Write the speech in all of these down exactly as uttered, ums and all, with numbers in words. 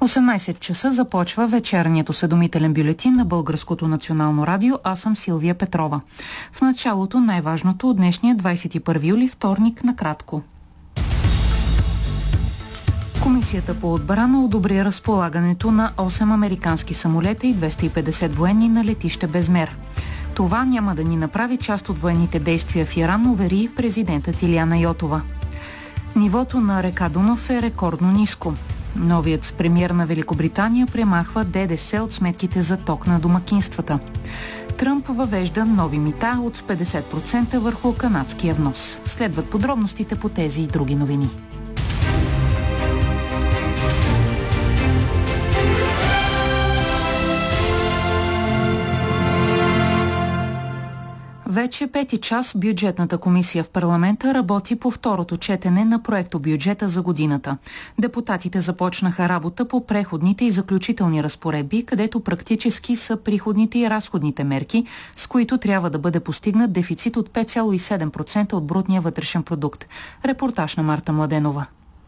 осемнайсет часа започва вечерният осведомителен бюлетин на Българското национално радио. Аз съм Силвия Петрова. В началото най-важното от днешния двайсет и първи юли, вторник, накратко. Комисията по отбрана одобри разполагането на осем американски самолета и двеста и петдесет военни на летище Безмер. Това няма да ни направи част от военните действия в Иран, увери президентът Илияна Йотова. Нивото на река Дунав е рекордно ниско. Новият премиер на Великобритания премахва ДДС от сметките за ток на домакинствата. Тръмп въвежда нови мита от петдесет процента върху канадския внос. Следват подробностите по тези и други новини. Вече пети час бюджетната комисия в парламента работи по второто четене на проектобюджета за годината. Депутатите започнаха работа по преходните и заключителни разпоредби, където практически са приходните и разходните мерки, с които трябва да бъде постигнат дефицит от пет цяло и седем процента от брутния вътрешен продукт. Репортаж на Марта Младенова.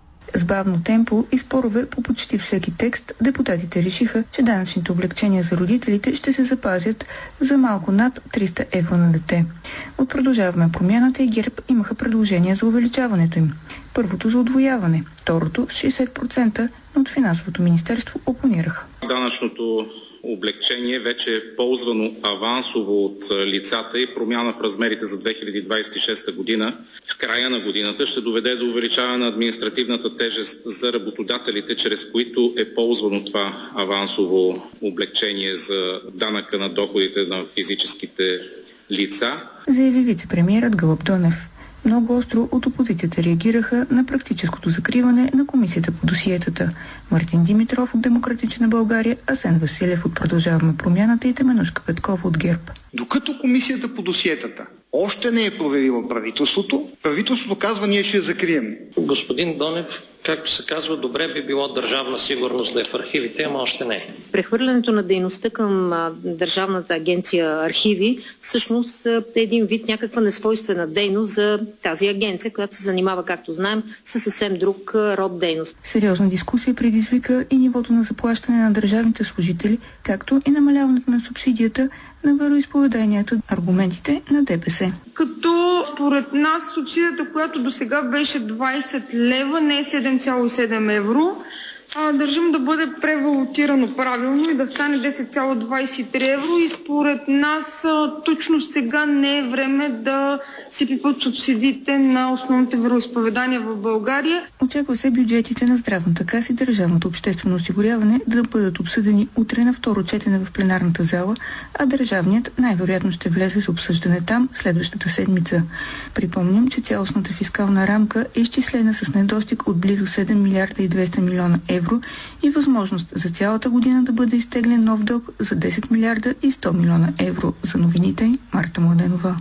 С бавно темпо и спорове по почти всеки текст, депутатите решиха, че данъчните облекчения за родителите ще се запазят за малко над триста евро на дете. От Продължаваме промяната и ГЕРБ имаха предложения за увеличаването им. Първото за удвояване, второто с шейсет процента, но от Финансовото министерство опонираха. Данъчното облекчение вече е ползвано авансово от лицата и промяна в размерите за две хиляди двайсет и шеста година в края на годината ще доведе до увеличаване на административната тежест за работодателите, чрез които е ползвано това авансово облекчение за данъка на доходите на физическите лица. Заяви вице-премиерът Гълъб Донев. Много остро от опозицията реагираха на практическото закриване на комисията по досиетата. Мартин Димитров от Демократична България, Асен Василев от Продължаваме промяната и Теменужка Петкова от ГЕРБ. Докато комисията по досиетата още не е проверила правителството, правителството казва, ние ще я закрием. Господин Донев, както се казва, добре би било държавна сигурност да е в архивите, ама още не е. Прехвърлянето на дейността към а, Държавната агенция архиви всъщност е един вид някаква несвойствена дейност за тази агенция, която се занимава, както знаем, със съвсем друг а, род дейност. Сериозна дискусия предизвика и нивото на заплащане на държавните служители, както и намаляването на субсидията на вероизповеданията, аргументите на ДПС. Като според нас субсидията, която до сега беше двайсет лева, не е седем цяло и седем евро, а, държим да бъде превалутирано правилно и да стане десет цяло двайсет и три евро и според нас а, точно сега не е време да се пипат субсидиите на основните вероизповедания в България. Очаква се бюджетите на Здравната каса и Държавното обществено осигуряване да бъдат обсъдени утре на второ четене в пленарната зала, а държавният най-вероятно ще влезе за обсъждане там следващата седмица. Припомням, че цялостната фискална рамка е изчислена с недостиг от близо седем милиарда и двеста милиона евро и възможност за цялата година да бъде изтеглен нов дълг за десет милиарда и сто милиона евро. За новините, Марта Младенова.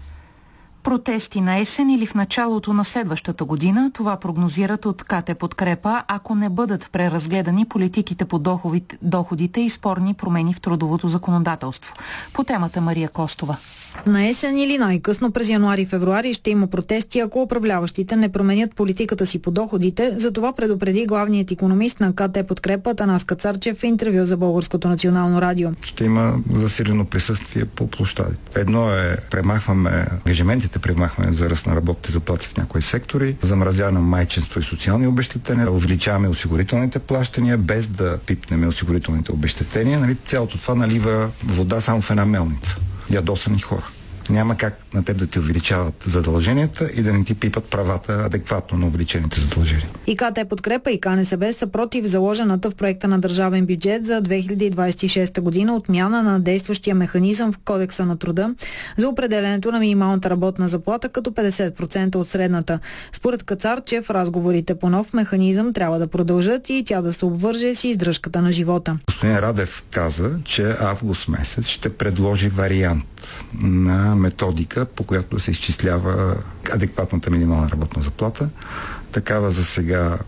Протести на есен или в началото на следващата година, това прогнозират от КТ Подкрепа, ако не бъдат преразгледани политиките по доходите и спорни промени в трудовото законодателство. По темата Мария Костова. На есен или най-късно през януари-февруари ще има протести, ако управляващите не променят политиката си по доходите. Затова предупреди главният икономист на КТ Подкрепа Атанас Кацарчев в интервю за Българското национално радио. Ще има засилено присъствие по площадите. Едно е премахваме ангажиментите, премахваме за ръст на работните заплати в някои сектори, замразяване на майчинство и социални обезщетения, увеличаваме осигурителните плащания, без да пипнем осигурителните обезщетения. Нали, цялото това налива вода само в една мелница. Ядосани хора. Няма как на теб да ти увеличават задълженията и да не ти пипат правата адекватно на увеличените задължения. И КТ Подкрепа и КНСБ са против заложената в проекта на държавен бюджет за две хиляди двайсет и шеста година отмяна на действащия механизъм в Кодекса на труда за определенето на минималната работна заплата като петдесет процента от средната. Според Кацарчев, разговорите по нов механизъм трябва да продължат и тя да се обвърже с издръжката на живота. Господин Радев каза, че август месец ще предложи вариант на методика, по която да се изчислява адекватната минимална работна заплата. Такава за сега